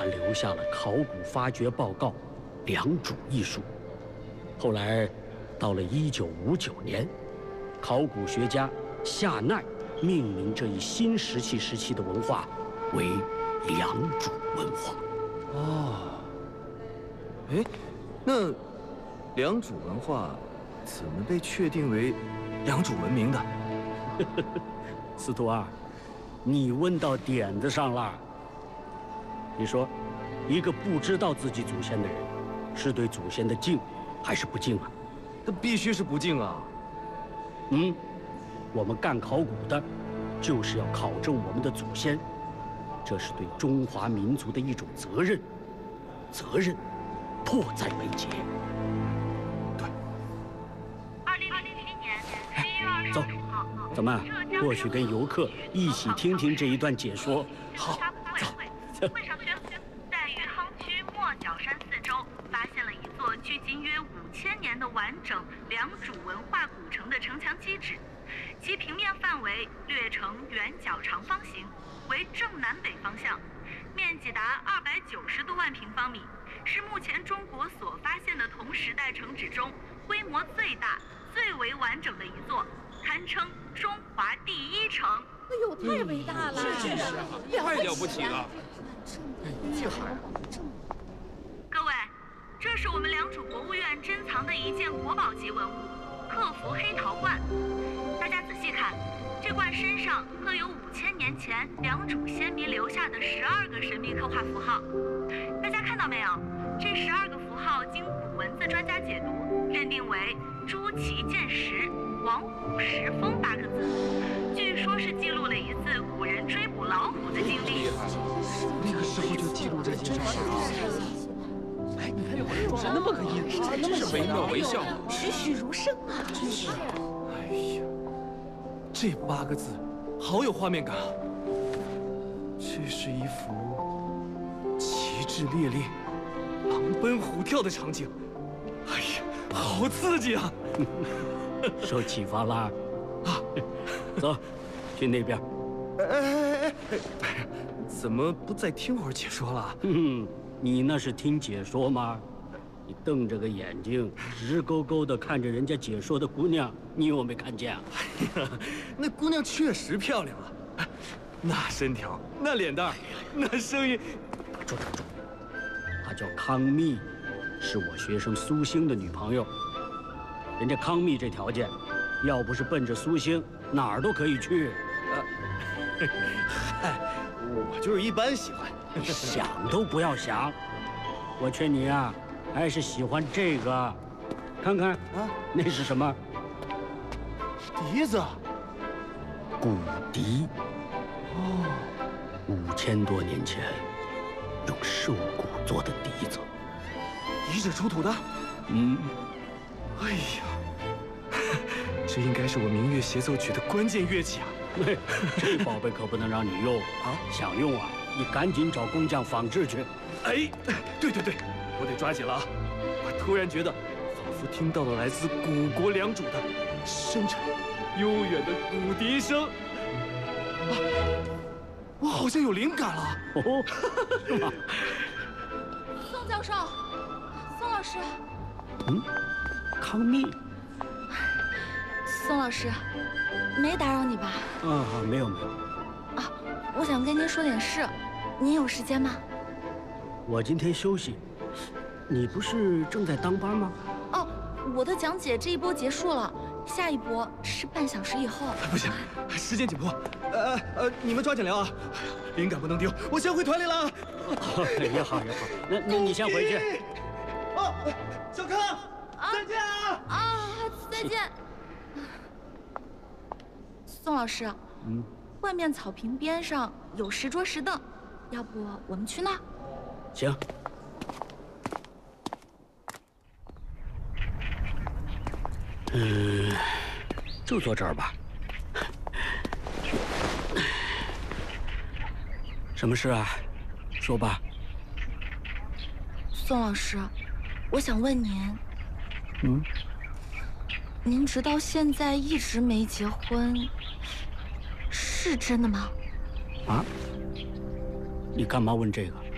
留下了考古发掘报告《良渚》一书。后来，到了1959年，考古学家夏奈命名这一新石器时期的文化为良渚文化。 哦，哎，那良渚文化怎么被确定为良渚文明的？ 司徒二，你问到点子上了。你说，一个不知道自己祖先的人，是对祖先的敬还是不敬啊？ 那必须是不敬啊！ 我们干考古的，就是要考证我们的祖先，这是对中华民族的一种责任，责任迫在眉睫。 对。 2007年11月25号， 怎么过去跟游客一起听听这一段解说？好，走。 会上宣布，在余杭区莫角山四周发现了一座距今约5000年的完整良渚文化古城的城墙基址，其平面范围略呈圆角长方形，为正南北方向，面积达290多万平方米，是目前中国所发现的同时代城址中规模最大、最为完整的一座，堪称中华第一城。 哎呦，太伟大了！ 太了不起了！ 厉害！ 各位，这是我们良渚博物院珍藏的一件国宝级文物——克服黑陶罐。大家仔细看，这罐身上刻有5000年前良渚先民留下的12个神秘刻画符号。大家看到没有？这12个符号经古文字专家解读，认定为朱祁建石、王虎石峰8个字。据说是记录了一次古人追捕老虎的经历。 那个时候就记录这件事啊！ 哎，你看这会儿那么个意思，真是惟妙惟肖， 栩栩如生啊！ 真是。哎呀，这8个字好有画面感啊！这是一幅旗帜猎猎、狼奔虎跳的场景。哎呀，好刺激啊！ 受启发啦！走，去那边。 哎，怎么不再听会儿解说了？ 你那是听解说吗？你瞪着个眼睛，直勾勾地看着人家解说的姑娘，你有没看见啊？ 哎呀，那姑娘确实漂亮啊！那身条，那脸蛋，那声音。 住！她叫康蜜，是我学生苏星的女朋友。人家康蜜这条件，要不是奔着苏星，哪儿都可以去。 嗨，我就是一般喜欢， 想都不要想。我劝你啊，还是喜欢这个。看看啊，那是什么？ 笛子。 骨笛。哦，5000多年前用兽骨做的笛子。 笛子出土的？哎呀，这应该是我明月协奏曲的关键乐器啊！ 这宝贝可不能让你用啊！想用啊，你赶紧找工匠仿制去。 哎，对，我得抓紧了啊！我突然觉得，仿佛听到了来自古国良渚的深沉、悠远的骨笛声。啊，我好像有灵感了。 哦，是吗？ 宋教授，宋老师。 康蜜。 宋老师，没打扰你吧？ 没有。 啊，我想跟您说点事，您有时间吗？ 我今天休息。你不是正在当班吗？ 哦，我的讲解这一波结束了，下一波是半小时以后。 不行，时间紧迫。你们抓紧聊啊！灵感不能丢，我先回团里了。 也好。那你先回去。 小康，再见啊！ 再见。宋老师，外面草坪边上有10桌10凳，要不我们去那儿？ 行。就坐这儿吧。什么事啊？说吧。 宋老师，我想问您，您直到现在一直没结婚，是真的吗？ 啊？你干嘛问这个？